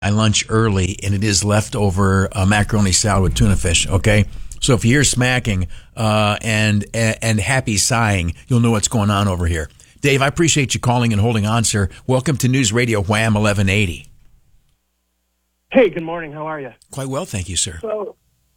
lunch early, and it is leftover macaroni salad with tuna fish. Okay, so if you hear smacking and happy sighing, you'll know what's going on over here. Dave, I appreciate you calling and holding on, sir. Welcome to News Radio Wham 1180. Hey, good morning. How are you? Quite well, thank you, sir. So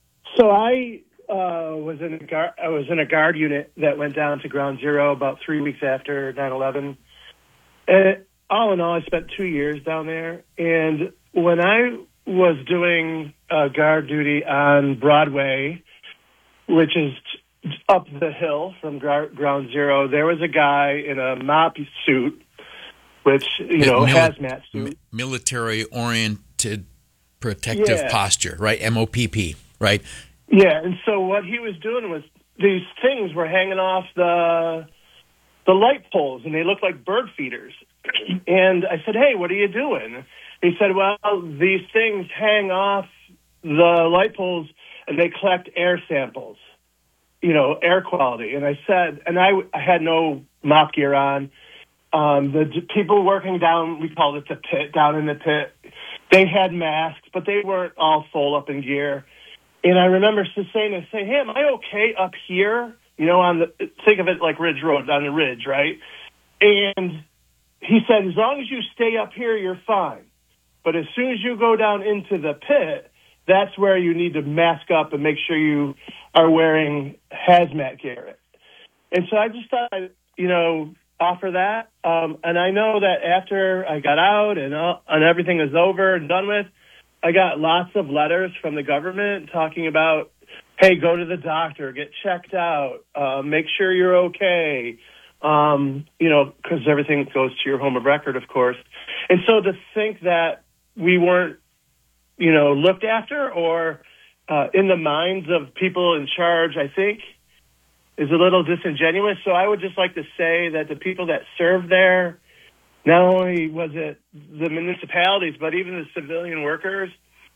I was in a guard unit that went down to Ground Zero about 3 weeks after 9/11. And all in all, I spent 2 years down there. And when I was doing guard duty on Broadway, which is up the hill from Ground Zero, there was a guy in a MOP suit, which, hazmat suit. Military-oriented protective posture, right? MOPP, right? Yeah, and so what he was doing was these things were hanging off the light poles, and they looked like bird feeders. And I said, hey, what are you doing? He said, well, these things hang off the light poles, and they collect air samples, air quality. And I said, and I had no mop gear on. The people working down, we called it the pit, down in the pit, they had masks, but they weren't all full up in gear. And I remember saying, hey, am I okay up here? Think of it like Ridge Road, on the ridge, right? And he said, as long as you stay up here, you're fine. But as soon as you go down into the pit, that's where you need to mask up and make sure you are wearing hazmat gear. And so I just thought, offer that. And I know that after I got out and everything is over and done with, I got lots of letters from the government talking about, hey, go to the doctor, get checked out, make sure you're okay, because everything goes to your home of record, of course. And so to think that we weren't, looked after or in the minds of people in charge, I think, is a little disingenuous. So I would just like to say that the people that served there, not only was it the municipalities, but even the civilian workers,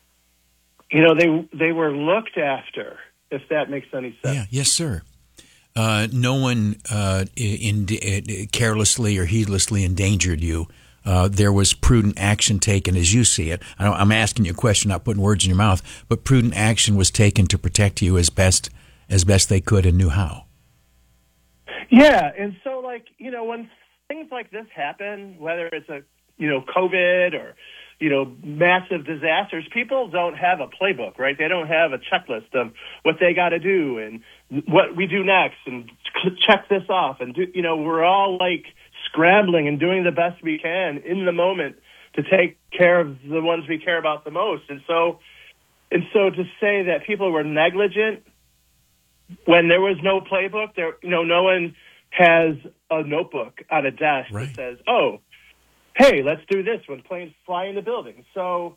they were looked after, if that makes any sense. Yeah, yes, sir. No one carelessly or heedlessly endangered you. There was prudent action taken, as you see it. I'm asking you a question, not putting words in your mouth, but prudent action was taken to protect you as best they could and knew how. Yeah, and so, when things like this happen, whether it's a, COVID or, massive disasters, people don't have a playbook, right? They don't have a checklist of what they got to do and what we do next and check this off. And, we're all, scrambling and doing the best we can in the moment to take care of the ones we care about the most. And so to say that people were negligent when there was no playbook, no one has a notebook on a desk that says, oh, hey, let's do this when planes fly into buildings. So,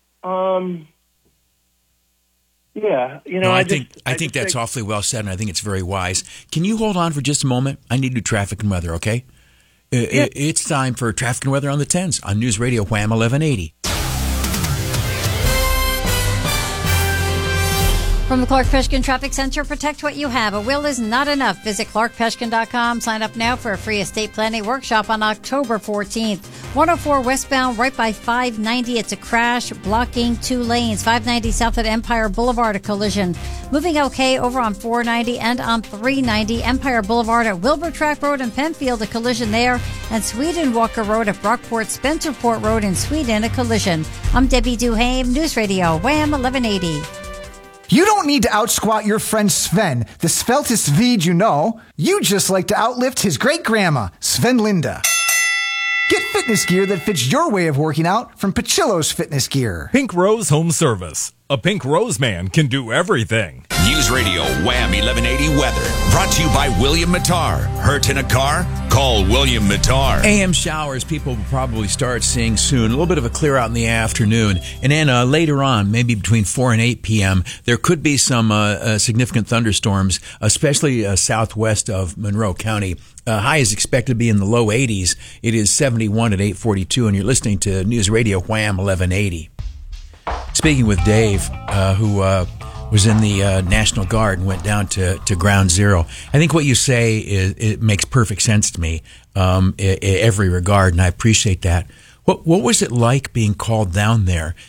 I think that's awfully well said, and I think it's very wise. Can you hold on for just a moment? I need to do traffic and weather, okay? Yeah. It's time for traffic and weather on the 10s on News Radio Wham 1180. From the Clark Peshkin Traffic Center, protect what you have. A will is not enough. Visit clarkpeshkin.com. Sign up now for a free estate planning workshop on October 14th. 104 westbound, right by 590. It's a crash, blocking 2 lanes. 590 south at Empire Boulevard, a collision. Moving okay over on 490 and on 390. Empire Boulevard at Wilbur Track Road in Penfield, a collision there. And Sweden Walker Road at Brockport Spencerport Road in Sweden, a collision. I'm Debbie Duhame, News Radio, Wham 1180. You don't need to outsquat your friend Sven, the sveltest Swede you know. You just like to outlift his great-grandma, Sven Linda. Get fitness gear that fits your way of working out from Pachillo's Fitness Gear. Pink Rose Home Service. A Pink Rose man can do everything. News Radio Wham 1180 weather. Brought to you by William Mattar. Hurt in a car? Call William Mattar. AM showers people will probably start seeing soon. A little bit of a clear out in the afternoon. And then later on, maybe between 4 and 8 p.m., there could be some significant thunderstorms, especially southwest of Monroe County. High is expected to be in the low 80s. It is 71 at 8:42, and you're listening to News Radio Wham 1180. Speaking with Dave, who was in the National Guard and went down to Ground Zero. I think what you say it makes perfect sense to me in every regard, and I appreciate that. What was it like being called down there